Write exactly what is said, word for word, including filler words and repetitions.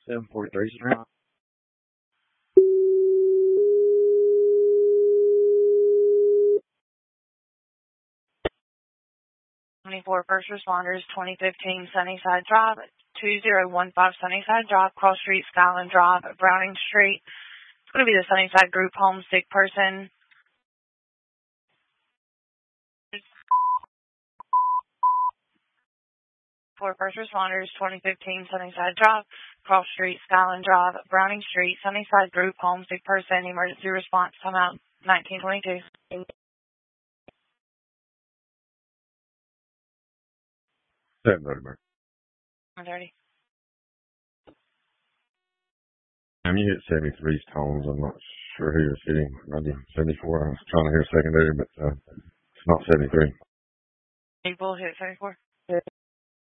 seven forty-three Surround. twenty-four First Responders, twenty fifteen Sunnyside Drive, two zero one five Sunnyside Drive, Cross Street, Skyland Drive, Browning Street. It's going to be the Sunnyside Group Home Sick Person. For First Responders, twenty fifteen Sunnyside Drive, Cross Street, Skyland Drive, Browning Street, Sunnyside Group Home Sick Person, Emergency Response, come out nineteen twenty-two. seven thirty, man. one thirty. Um, you hit seventy-three's tones. I'm not sure who you're hitting. Maybe seventy-four. I was trying to hear secondary, but uh, it's not seventy-three. People hit seventy-four.